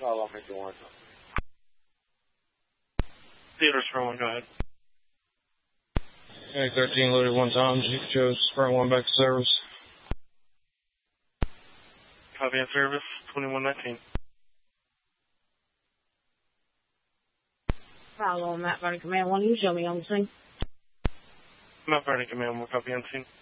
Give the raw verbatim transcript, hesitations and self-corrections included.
I'll make it one. Theater Sprint one, go ahead. A thirteen loaded one time. Jeep chose Sprint one back to service. Copy and service, twenty-one nineteen. Follow Mount Vernon Command one. You show me on the scene. Mount Vernon Command one, copy on scene.